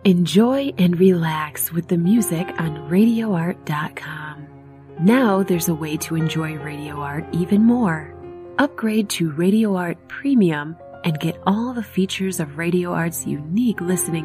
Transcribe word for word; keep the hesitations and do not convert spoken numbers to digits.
Enjoy and relax with the music on radio art dot com. Now there's a way to enjoy Radio Art even more. Upgrade to Radio Art Premium and get all the features of Radio Art's unique listening